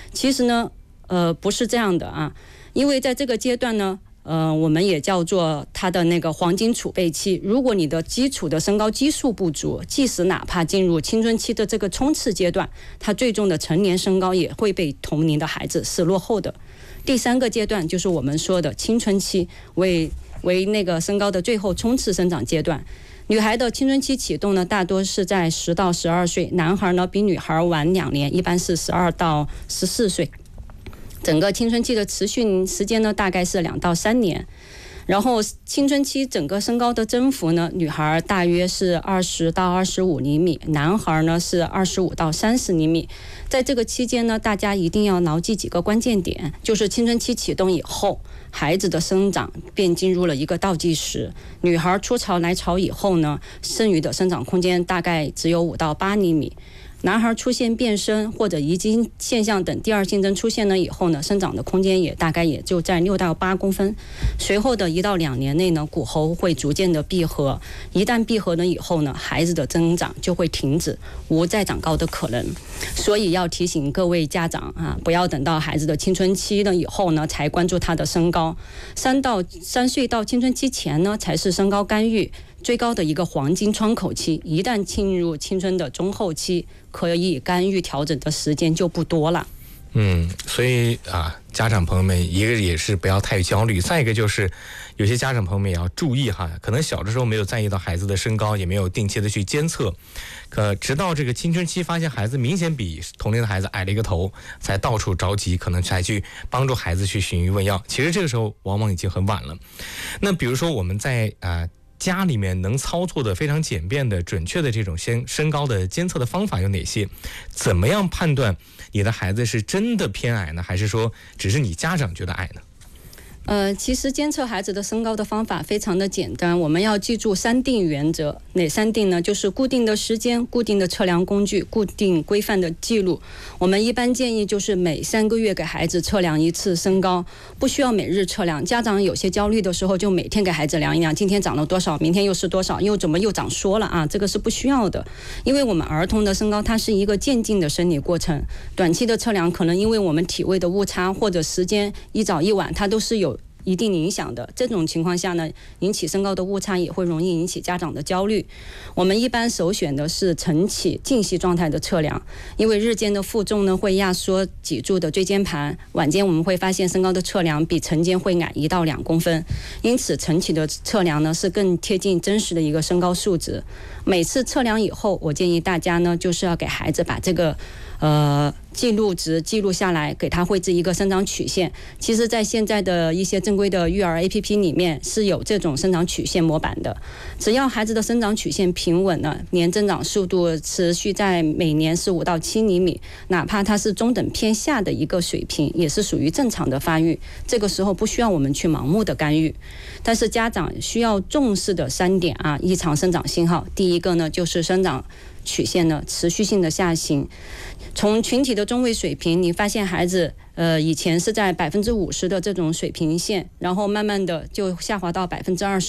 其实呢，不是这样的啊，因为在这个阶段呢，我们也叫做它的那个黄金储备期。如果你的基础的身高基数不足，即使哪怕进入青春期的这个冲刺阶段，它最终的成年身高也会被同龄的孩子是落后的。第3个阶段就是我们说的青春期，为那个身高的最后冲刺生长阶段。女孩的青春期启动呢，大多是在10到12岁，男孩呢比女孩晚2年，一般是12到14岁。整个青春期的持续时间呢，大概是2到3年。然后青春期整个身高的增幅呢，女孩大约是20到25厘米，男孩呢是25到30厘米。在这个期间呢，大家一定要牢记几个关键点，就是青春期启动以后，孩子的生长便进入了一个倒计时。女孩初潮来潮以后呢，剩余的生长空间大概只有5到8厘米。男孩出现变身或者遗精现象等第二性征出现了以后呢，生长的空间也大概也就在6到8公分。随后的1到2年内呢，骨骺会逐渐的闭合，一旦闭合了以后呢，孩子的增长就会停止，无再长高的可能。所以要提醒各位家长啊，不要等到孩子的青春期了以后呢，才关注他的身高。3岁到青春期前呢，才是身高干预最高的一个黄金窗口期。一旦进入青春的中后期，可以干预调整的时间就不多了。 所以家长朋友们，一个也是不要太焦虑，再一个就是有些家长朋友们也要注意哈，可能小的时候没有在意到孩子的身高，也没有定期的去监测，直到这个青春期发现孩子明显比同龄的孩子矮了一个头，才到处着急，可能才去帮助孩子去询医问药。其实这个时候往往已经很晚了。那比如说我们在家里面能操作的非常简便的准确的这种身高的监测的方法有哪些？怎么样判断你的孩子是真的偏矮呢，还是说只是你家长觉得矮呢？ 其实监测孩子的身高的方法非常的简单，我们要记住3定原则。哪3定呢？就是固定的时间、固定的测量工具、固定规范的记录。我们一般建议就是每3个月给孩子测量1次身高，不需要每日测量。家长有些焦虑的时候，就每天给孩子量一量，今天长了多少，明天又是多少，怎么又长缩了啊？这个是不需要的，因为我们儿童的身高它是一个渐进的生理过程。短期的测量可能因为我们体位的误差或者时间一早一晚，它都是有一定影响的。这种情况下呢，引起身高的误差也会容易引起家长的焦虑。我们一般首选的是晨起静息状态的测量，因为日间的负重呢会压缩脊柱的椎间盘，晚间我们会发现身高的测量比晨间会矮1到2公分，因此晨起的测量呢是更贴近真实的一个身高数值。每次测量以后，我建议大家呢就是要给孩子把这个记录值记录下来，给他绘制一个生长曲线。其实在现在的一些正规的育儿 APP 里面是有这种生长曲线模板的。只要孩子的生长曲线平稳了，年增长速度持续在每年是5到7厘米，哪怕它是中等偏下的一个水平，也是属于正常的发育。这个时候不需要我们去盲目的干预。但是家长需要重视的3点异常生长信号。第一个呢，就是生长曲线呢持续性的下行。从群体的中位水平，你发现孩子以前是在50%的这种水平线，然后慢慢的就下滑到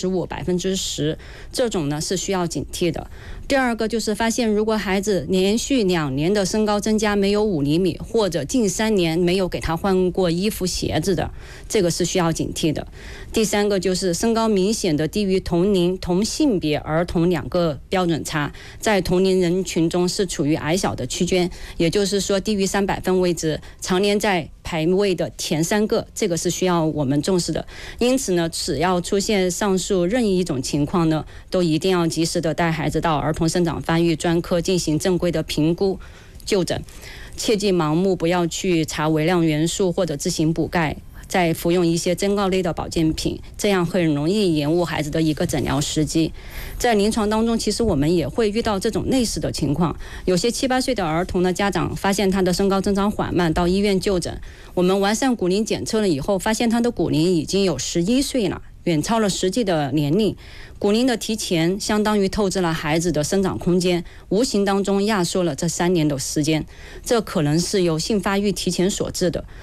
25%、10%，这种呢是需要警惕的。第二个就是发现，如果孩子连续2年的身高增加没有5厘米，或者近3年没有给他换过衣服鞋子的，这个是需要警惕的。第3个就是身高明显的低于同龄同性别儿童2个标准差，在同龄人群中是处于矮小的区间，也就是说低于300分位置，常年在排位的前3个，这个是需要我们重视的。因此呢，只要出现上述任意一种情况呢，都一定要及时的带孩子到儿童生长发育专科进行正规的评估就诊，切忌盲目不要去查微量元素或者自行补钙，再服用一些增高类的保健品，这样很容易延误孩子的一个诊疗时机。在临床当中，其实我们也会遇到这种类似的情况，有些7、8岁的儿童呢，家长发现他的身高增长缓慢，到医院就诊，我们完善骨龄检测了以后，发现他的骨龄已经有11岁了，远超了实际的年龄。骨龄的提前相当于透支了孩子的生长空间，无形当中压缩了这3年的时间，这可能是由性发育提前所致的。